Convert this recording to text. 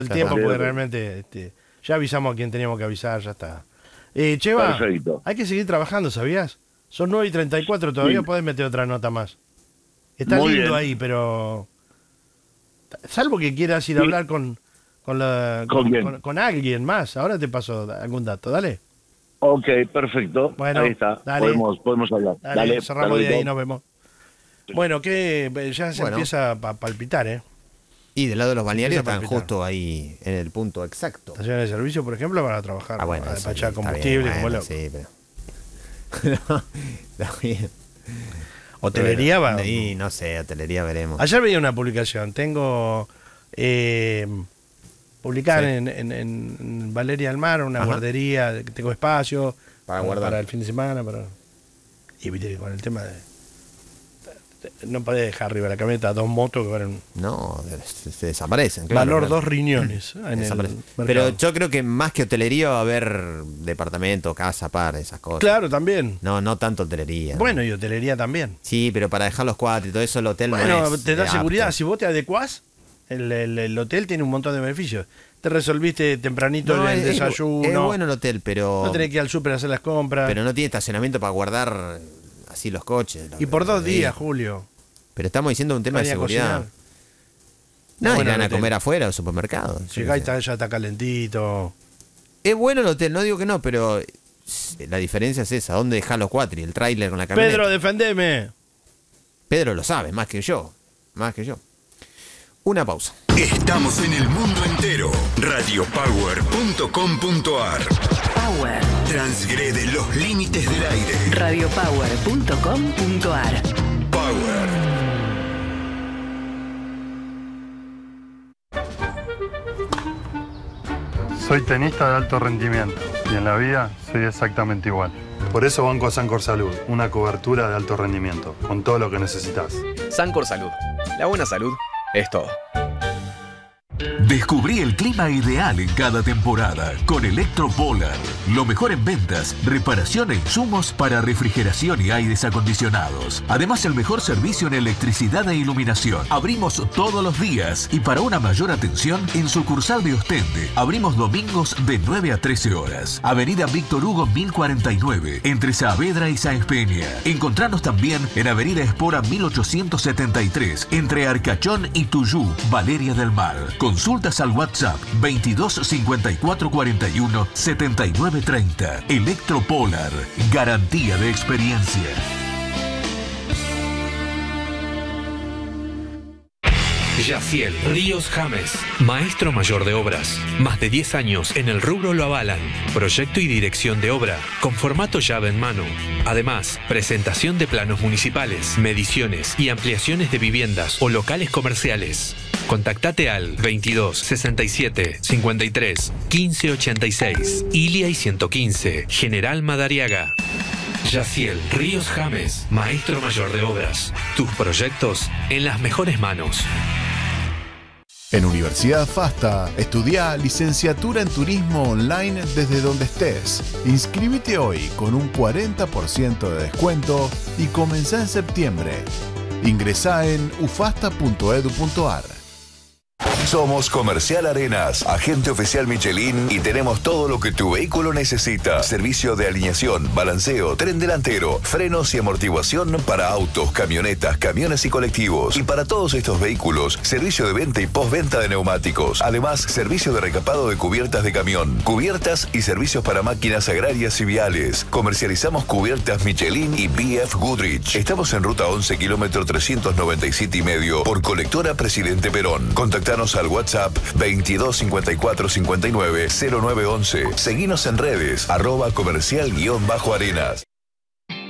el tiempo, porque realmente ya avisamos a quien teníamos que avisar, ya está. Cheva, Perfecto. hay que seguir trabajando, ¿sabías? Son 9:34, todavía Sí. podés meter otra nota más. Está Muy lindo bien. ahí, pero... Salvo que quieras ir a Sí. hablar con alguien más. Ahora te paso algún dato, dale. Ok, perfecto. Bueno, ahí está. dale. Podemos hablar. Dale, cerramos de hasta ahí, luego. nos vemos. Bueno, que ya se empieza a palpitar, ¿eh? Y del lado de los balnearios Empieza a están palpitar. justo ahí en el punto exacto. Estaciones de servicio, por ejemplo, van a trabajar, Ah, bueno, a sí, despachar está combustible, bien, como bueno, loco. sí, pero... Está bien. Hotelería va. Y no sé, hotelería veremos. Ayer veía una publicación, tengo publicar Sí. en Valeria del Mar, una Ajá. guardería, que tengo espacio Para guardar. para el fin de semana, y viste que con el tema de no podés dejar arriba de la camioneta 2 motos que valen No, se desaparecen. Claro, valor claro. 2 riñones en el Desaparecen. mercado. Pero yo creo que más que hotelería va a haber departamento, casa, par, esas cosas. Claro, también. No tanto hotelería. Bueno, y hotelería también. Sí, pero para dejar los cuatro y todo eso, el hotel Bueno, no es te da apto. seguridad. Si vos te adecuás, el hotel tiene un montón de beneficios. Te resolviste tempranito No, el es desayuno. Es bueno el hotel, pero... No tenés que ir al súper a hacer las compras. Pero no tiene estacionamiento para guardar así los coches. Y por 2 Sí. días, Julio. Pero estamos diciendo un tema de Venía a seguridad. cocinar. No, Bueno, irán el a hotel. comer afuera o supermercados. yo Llegá qué y sé. ya está calentito. Es bueno el hotel, no digo que no, pero la diferencia es esa. ¿Dónde dejás los cuatri? El tráiler con la camioneta. Pedro, defendeme. Pedro lo sabe, más que yo. Más que yo. Una pausa. Estamos en el mundo entero. Radiopower.com.ar. Power. Transgrede los límites del aire. Radiopower.com.ar. Power. Soy tenista de alto rendimiento y en la vida soy exactamente igual. Por eso banco a Sancor Salud, una cobertura de alto rendimiento, con todo lo que necesitas. Sancor Salud. La buena salud es todo. Descubrí el clima ideal en cada temporada con Electropolar. Lo mejor en ventas, reparación e insumos para refrigeración y aires acondicionados. Además, el mejor servicio en electricidad e iluminación. Abrimos todos los días y para una mayor atención, en sucursal de Ostende. Abrimos domingos de 9 a 13 horas. Avenida Víctor Hugo 1049, entre Saavedra y Sáenz Peña. Encontranos también en Avenida Espora 1873, entre Arcachón y Tuyú, Valeria del Mar. Consultas al WhatsApp 22 54 41 79 30. Electropolar, garantía de experiencia. Yaciel Ríos James, maestro mayor de obras. Más de 10 años en el rubro lo avalan. Proyecto y dirección de obra, con formato llave en mano. Además, presentación de planos municipales, mediciones y ampliaciones de viviendas o locales comerciales. Contactate al 22 67 53 15 86, Ilia y 115, General Madariaga. Yaciel Ríos James, maestro mayor de obras. Tus proyectos en las mejores manos. En Universidad FASTA, estudia licenciatura en turismo online desde donde estés. Inscríbete hoy con un 40% de descuento y comenzá en septiembre. Ingresá en ufasta.edu.ar. Somos Comercial Arenas, agente oficial Michelin y tenemos todo lo que tu vehículo necesita. Servicio de alineación, balanceo, tren delantero, frenos y amortiguación para autos, camionetas, camiones y colectivos. Y para todos estos vehículos, servicio de venta y postventa de neumáticos. Además, servicio de recapado de cubiertas de camión, cubiertas y servicios para máquinas agrarias y viales. Comercializamos cubiertas Michelin y BF Goodrich. Estamos en ruta 11, kilómetro 397 y medio, por colectora Presidente Perón. Contactanos al WhatsApp 22 54 59 0911. Seguinos en redes @comercial_arenas.